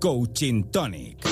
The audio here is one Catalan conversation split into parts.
Coaching Tònic.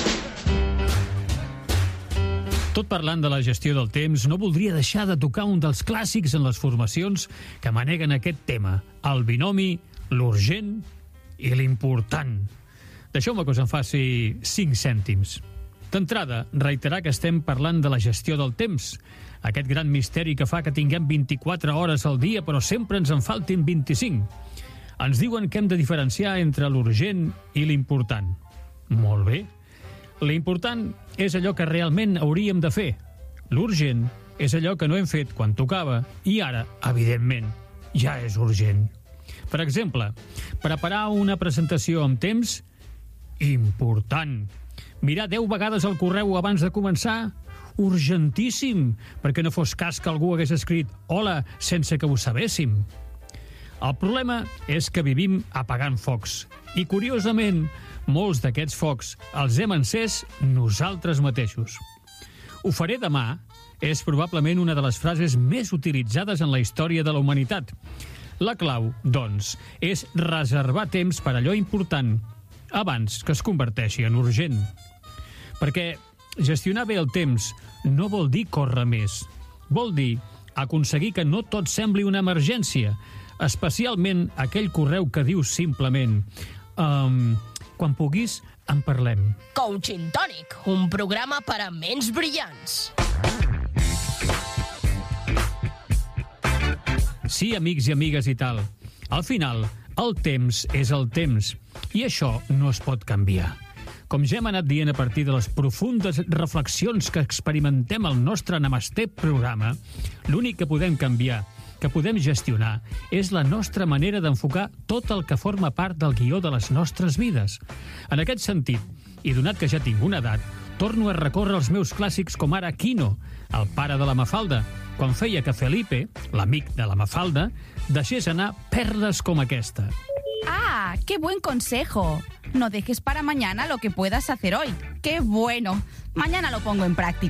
Tot parlant de la gestió del temps, no voldria deixar de tocar un dels clàssics en les formacions que maneguen aquest tema, el binomi, l'urgent i l'important. Deixeu-me que us en faci 5 cèntims. D'entrada, reiterar que estem parlant de la gestió del temps, aquest gran misteri que fa que tinguem 24 hores al dia però sempre ens en faltin 25. Ens diuen que hem de diferenciar entre l'urgent i l'important. Molt bé. L'important és allò que realment hauríem de fer. L'urgent és allò que no hem fet quan tocava i ara, evidentment, ja és urgent. Per exemple, preparar una presentació amb temps? Important. Mirar 10 vegades el correu abans de començar? Urgentíssim, perquè no fos cas que algú hagués escrit «Hola» sense que ho sabéssim. El problema és que vivim apagant focs. I, curiosament, molts d'aquests focs els hem encès nosaltres mateixos. Ho faré demà és probablement una de les frases més utilitzades en la història de la humanitat. La clau, doncs, és reservar temps per allò important abans que es converteixi en urgent. Perquè gestionar bé el temps no vol dir córrer més. Vol dir aconseguir que no tot sembli una emergència, especialment aquell correu que diu simplement quan puguis en parlem. Coaching Tònic, un programa per a ments brillants. Sí, amics i amigues i tal. Al final, el temps és el temps i això no es pot canviar. Com ja hem anat dient a partir de les profundes reflexions que experimentem al nostre Namasté programa, l'únic que podem canviar, que podem gestionar, és la nostra manera d'enfocar tot el que forma part del guió de les nostres vides. En aquest sentit, i donat que ja tinc una edat, torno a recórrer els meus clàssics com ara Quino, el pare de la Mafalda, quan feia que Felipe, l'amic de la Mafalda, deixés anar perles com aquesta. ¡Ah, qué buen consejo! No dejes para mañana lo que puedas hacer hoy. ¡Qué bueno! Mañana lo pongo en práctica.